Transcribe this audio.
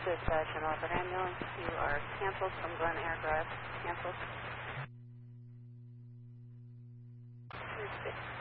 Dispatch and Auburn Ambulance, you are canceled from Glen Air Drive. Canceled. 2-6.